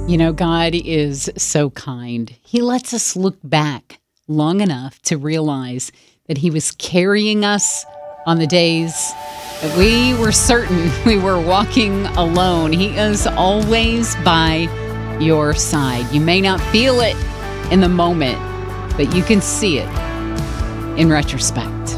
You know, God is so kind. He lets us look back long enough to realize that He was carrying us on the days that we were certain we were walking alone. He is always by your side. You may not feel it in the moment, but you can see it in retrospect.